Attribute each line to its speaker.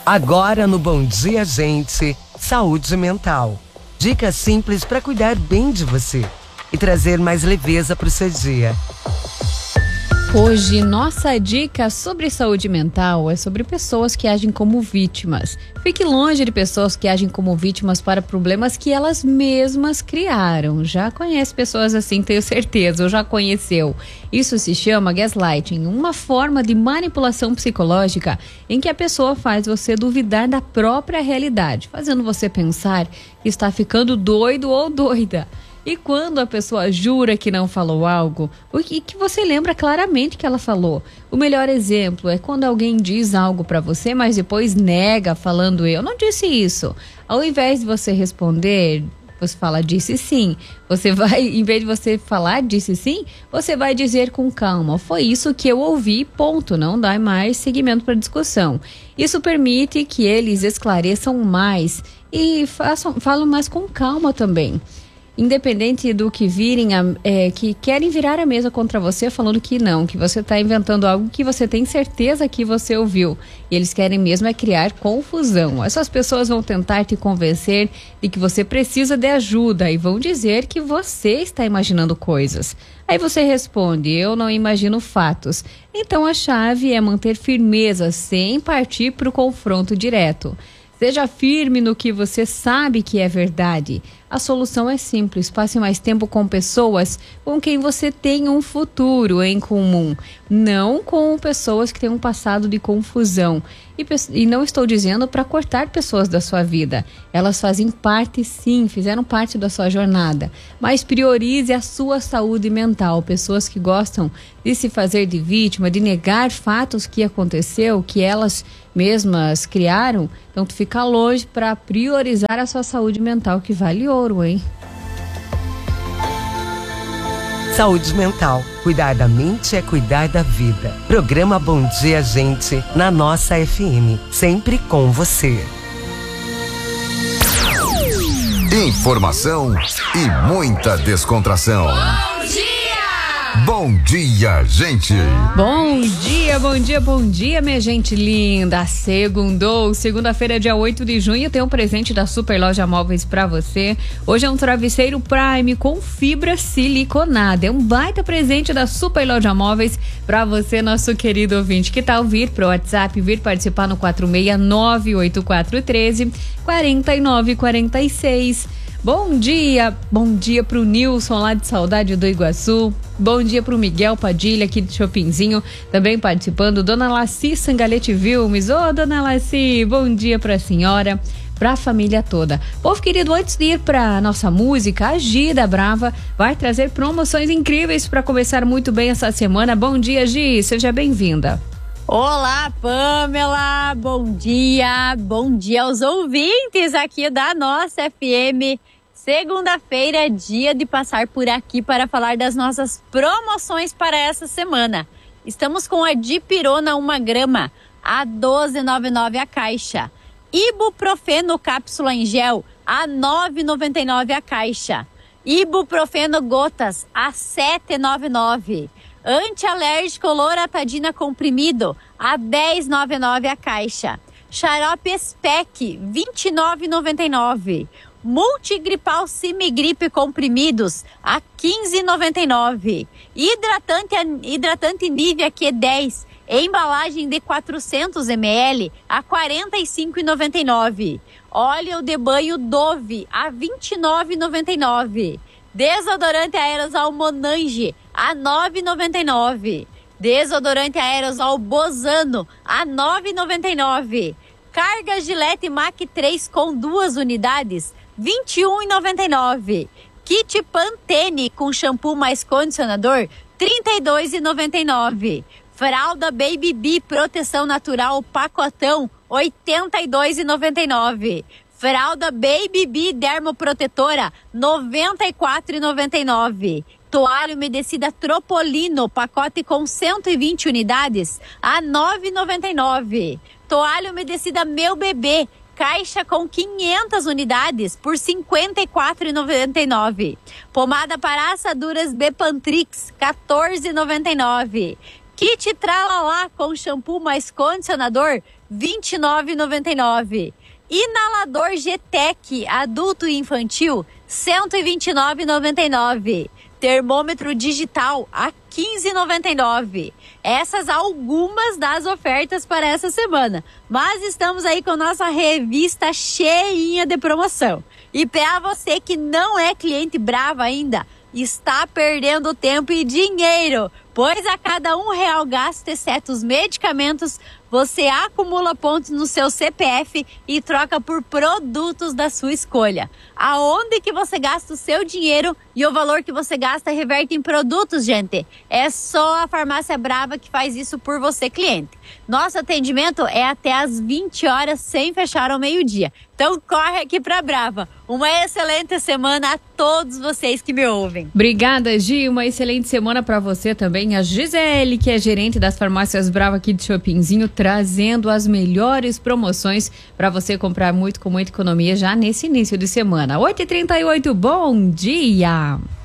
Speaker 1: Agora no Bom Dia Gente, saúde mental. Dicas simples para cuidar bem de você e trazer mais leveza para o seu dia.
Speaker 2: Hoje, nossa dica sobre saúde mental é sobre pessoas que agem como vítimas. Fique longe de pessoas que agem como vítimas para problemas que elas mesmas criaram. Já conhece pessoas assim, tenho certeza, ou já conheceu. Isso se chama gaslighting, uma forma de manipulação psicológica em que a pessoa faz você duvidar da própria realidade, fazendo você pensar que está ficando doido ou doida. E quando a pessoa jura que não falou algo, o que você lembra claramente que ela falou? O melhor exemplo é quando alguém diz algo para você, mas depois nega falando eu não disse isso. Ao invés de você responder, você fala disse sim. Você vai, em vez de você falar disse sim, você vai dizer com calma, foi isso que eu ouvi, ponto, não dá mais seguimento para discussão. Isso permite que eles esclareçam mais e falam mais com calma também. Independente do que virem, que querem virar a mesa contra você falando que não, que você está inventando algo que você tem certeza que você ouviu. E eles querem mesmo criar confusão. Essas pessoas vão tentar te convencer de que você precisa de ajuda e vão dizer que você está imaginando coisas. Aí você responde, eu não imagino fatos. Então a chave é manter firmeza sem partir para o confronto direto. Seja firme no que você sabe que é verdade. A solução é simples. Passe mais tempo com pessoas com quem você tem um futuro em comum. Não com pessoas que têm um passado de confusão. E não estou dizendo para cortar pessoas da sua vida. Elas fazem parte, sim, fizeram parte da sua jornada. Mas priorize a sua saúde mental. Pessoas que gostam de se fazer de vítima, de negar fatos que aconteceu, que elas mesmas criaram. Então, tu fica longe para priorizar a sua saúde mental, que vale ouro, hein?
Speaker 1: Saúde mental. Cuidar da mente é cuidar da vida. Programa Bom Dia Gente, na nossa FM. Sempre com você.
Speaker 3: Informação e muita descontração. Bom dia, gente!
Speaker 2: Bom dia, minha gente linda! Segundou, segunda-feira, dia 8 de junho, tem um presente da Super Loja Móveis pra você. Hoje é um travesseiro Prime com fibra siliconada. É um baita presente da Super Loja Móveis pra você, nosso querido ouvinte. Que tal vir pro WhatsApp, vir participar no 46984134946. Bom dia pro Nilson lá de Saudade do Iguaçu. Bom dia pro Miguel Padilha aqui de Chopinzinho, também participando. Dona Laci Sangalete Vilmes. Ô, Dona Laci, bom dia pra senhora, pra família toda. Povo querido, antes de ir pra nossa música, a Gi da Brava vai trazer promoções incríveis pra começar muito bem essa semana. Bom dia, Gi, seja bem-vinda.
Speaker 4: Olá, Pamela, bom dia aos ouvintes aqui da nossa FM. Segunda-feira é dia de passar por aqui para falar das nossas promoções para essa semana. Estamos com a Dipirona 1 grama a R$12,99 a caixa. Ibuprofeno cápsula em gel a R$9,99 a caixa. Ibuprofeno gotas a R$7,99. Antialérgico Loratadina comprimido a R$10,99 a caixa. Xarope Spec R$29,99. Multigripal Simigripe comprimidos a R$15,99. Hidratante Nivea Q10 embalagem de 400 ml a R$45,99. Óleo de banho Dove a R$29,99. Desodorante aerosol Monange a R$9,99. Desodorante aerosol Bozano a R$9,99. Carga Gillette Mac 3 com 2 unidades R$21,99. Kit Pantene com shampoo mais condicionador R$32,99. Fralda Baby Bee proteção natural pacotão R$82,99. Fralda Baby Bee dermoprotetora R$94,99. Toalha umedecida Tropolino, pacote com 120 unidades a R$9,99. Toalha umedecida Meu Bebê, caixa com 500 unidades por R$54,99. Pomada para assaduras Bepantrix, R$14,99. Kit Tralalá com shampoo mais condicionador, R$ 29,99. Inalador G-Tech adulto e infantil, R$ 129,99. Termômetro digital a R$ 15,99. Essas algumas das ofertas para essa semana. Mas estamos aí com nossa revista cheinha de promoção. E para você que não é cliente Brava ainda, está perdendo tempo e dinheiro, pois a cada R$1 gasto, exceto os medicamentos, você acumula pontos no seu CPF e troca por produtos da sua escolha. Aonde que você gasta o seu dinheiro e o valor que você gasta reverte em produtos, gente? É só a Farmácia Brava que faz isso por você, cliente. Nosso atendimento é até às 20 horas, sem fechar ao meio-dia. Então corre aqui pra Brava. Uma excelente semana a todos vocês que me ouvem.
Speaker 2: Obrigada, Gi. Uma excelente semana para você também. A Gisele, que é gerente das Farmácias Brava aqui de Chopinzinho, trazendo as melhores promoções para você comprar muito com muita economia já nesse início de semana. 8h38, bom dia!